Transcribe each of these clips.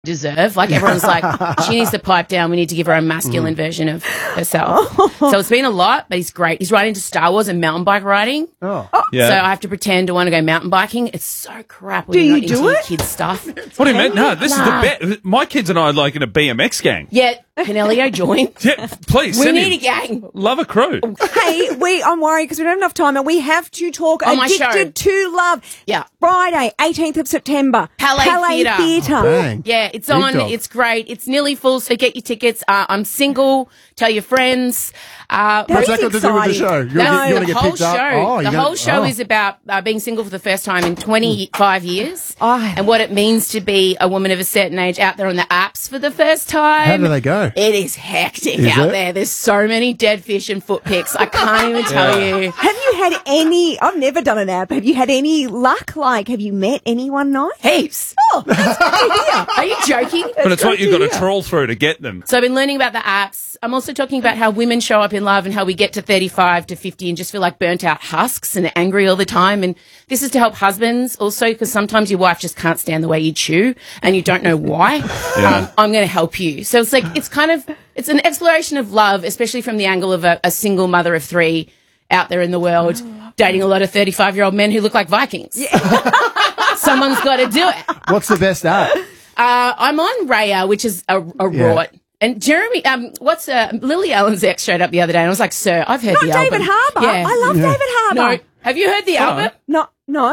deserve. Like, everyone's like, she needs to pipe down. We need to give her a masculine version of herself. So it's been a lot, but he's great. He's right into Star Wars and mountain bike riding. Yeah. So I have to pretend to want to go mountain biking. It's so crap when Do you're you not do into your it? kids' stuff. What do you mean? No, this is the best. My kids and I are like in a BMX gang. Yeah, Canelio, join. Yeah, please. We send need him. a gang. Love a crew. Hey, I'm worried because we don't have enough time and we have to talk On my show. Addicted to Love. Yeah. Friday, 18th of September. Palais Theatre. Dang. Yeah, it's Big on. dog. It's great. It's nearly full, so get your tickets. I'm single. Tell your friends. That's What's that got to do with the exciting. show? You No, want to the get whole picked up? show. The whole show oh. is about being single for the first time in 25 years, Oh. and what it means to be a woman of a certain age out there on the apps for the first time. How do they go? It is hectic Is out it? there. There's so many dead fish and foot pics. I can't even tell you. Have you had any, I've never done an app, have you had any luck? Like, have you met anyone nice? Heaps. Oh, that's good to hear. Are you joking? But it's what you've got to trawl through to get them. So I've been learning about the apps. I'm also talking about how women show up in love and how we get to 35 to 50 and just feel like burnt out husks and angry all the time. And this is to help husbands also, because sometimes your wife just can't stand the way you chew and you don't know why. I'm going to help you. So it's like, it's an exploration of love, especially from the angle of a single mother of 3 out there in the world, dating a lot of 35-year-old men who look like Vikings. Someone's got to do it. What's the best app? I'm on Raya, which is a rort. And Jeremy, Lily Allen's ex showed up the other day and I was like, sir, I've heard Not the David album. Harbour. Yeah. I love David Harbour. No. Have you heard the album? No,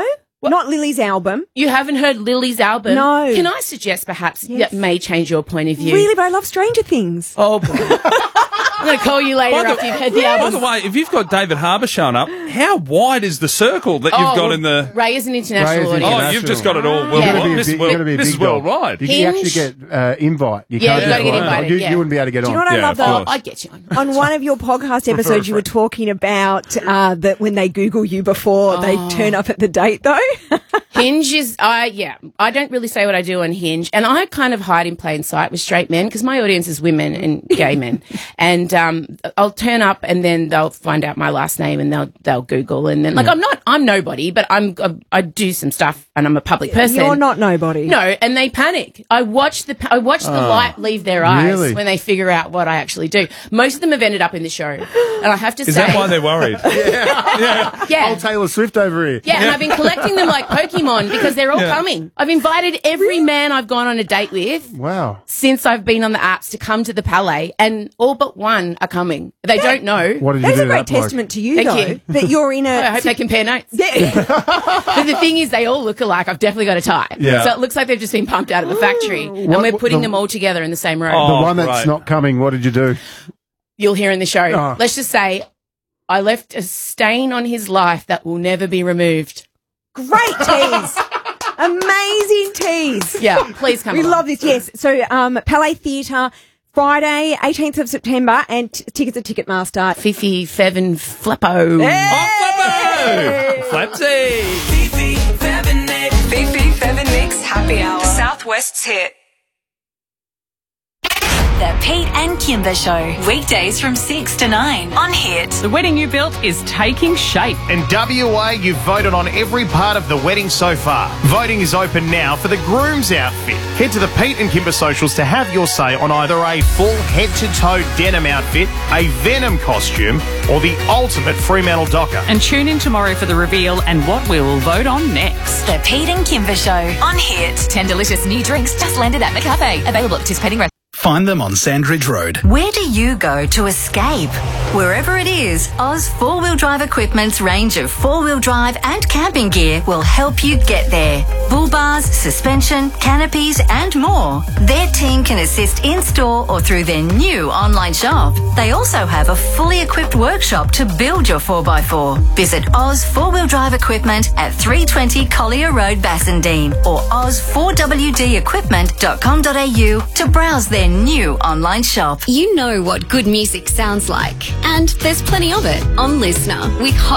not Lily's album. You haven't heard Lily's album? No. Can I suggest perhaps that may change your point of view? Really, but I love Stranger Things. Oh, boy. I'm going to call you later after you've heard the By album. the way, if you've got David Harbour showing up, how wide is the circle that you've got in the... Ray is an international Ray is audience. international. Oh, you've just got it all You're worldwide. going to be a This is big dog. worldwide. You Hinge? actually get invite. You Yeah, can't you gotta just- get invited, You, yeah. you wouldn't be able to get Do on. you know what I Yeah, love of though? course. I'd get you on. On one of your podcast episodes, you were talking about that when they Google you before they turn up at the date, though. Hinge is, I don't really say what I do on Hinge, and I kind of hide in plain sight with straight men because my audience is women and gay men, and I'll turn up and then they'll find out my last name and they'll Google, and then like I'm nobody, but I do some stuff and I'm a public person. You're not nobody. No, and they panic. I watch the light leave their eyes Really? when they figure out what I actually do. Most of them have ended up in the show, and I have to Is say, that why they're worried? yeah. Old Taylor Swift over here. Yeah, and I've been collecting them like Pokemon because they're all coming. I've invited every man I've gone on a date with Wow. since I've been on the apps to come to the Palais, and all but one are coming. They don't know. What did you That's do a to great that bloke? testament to you, Thank though, you. that you're in I a... hope they compare notes. Yeah. But the thing is, they all look alike. I've definitely got a type. Yeah. So it looks like they've just been pumped out of the factory, and What- we're putting the- them all together in the same room. Oh, The one that's right. not coming, what did you do? You'll hear in the show. Oh. Let's just say I left a stain on his life that will never be removed. Great tease. Amazing tease. Yeah, please come We along. love this. Yes. So, Palais Theatre, Friday, 18th of September, and tickets at Ticketmaster. Fifi, Fevin, Flappo. Oh, Flapsy! Fifi, Fevin Mix Happy Hour. Southwest's hit. The Pete and Kimber Show. Weekdays from 6 to 9 on Hit. The wedding you built is taking shape. In WA, you've voted on every part of the wedding so far. Voting is open now for the groom's outfit. Head to the Pete and Kimber socials to have your say on either a full head-to-toe denim outfit, a Venom costume, or the ultimate Fremantle Docker. And tune in tomorrow for the reveal and what we will vote on next. The Pete and Kimber Show on Hit. 10 delicious new drinks just landed at McCafe. Available at participating restaurants. Find them on Sandridge Road. Where do you go to escape? Wherever it is, Oz 4-Wheel Drive Equipment's range of 4-wheel drive and camping gear will help you get there. Bull bars, suspension, canopies and more. Their team can assist in-store or through their new online shop. They also have a fully equipped workshop to build your 4x4. Visit Oz 4-Wheel Drive Equipment at 320 Collier Road, Bassendean or oz4wdequipment.com.au to browse their new online shop. You know what good music sounds like, and there's plenty of it on Listener with hot